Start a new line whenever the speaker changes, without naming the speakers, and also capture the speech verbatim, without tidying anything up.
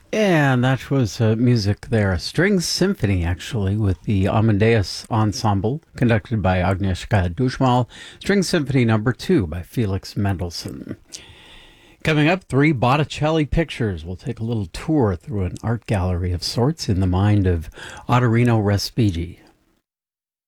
And that was uh, music there, a string symphony actually, with the Amadeus Ensemble, conducted by Agnieszka Dushmal. String Symphony Number Two by Felix Mendelssohn. Coming up, three Botticelli pictures. We'll take a little tour through an art gallery of sorts in the mind of Ottorino Respighi.